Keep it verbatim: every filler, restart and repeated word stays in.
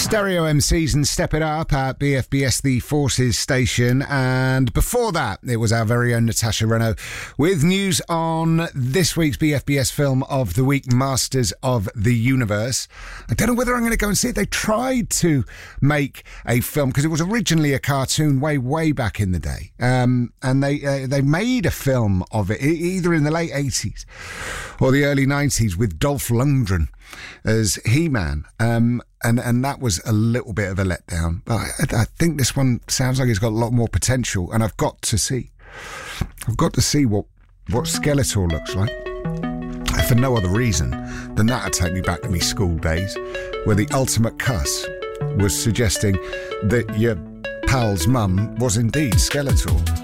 Stereo M Cs and Step It Up at B F B S The Forces station. And before that, it was our very own Natasha Renault with news on this week's B F B S film of the week, Masters of the Universe. I don't know whether I'm going to go and see it. They tried to make a film because it was originally a cartoon way, way back in the day. Um, and they uh, they made a film of it either in the late eighties or the early nineties with Dolph Lundgren as He-Man. Um, and, and that was a little bit of a letdown. But I, I think this one sounds like it's got a lot more potential, and I've got to see. I've got to see what, what Skeletor looks like. And for no other reason than that would take me back to my school days, where the ultimate cuss was suggesting that your pal's mum was indeed Skeletor.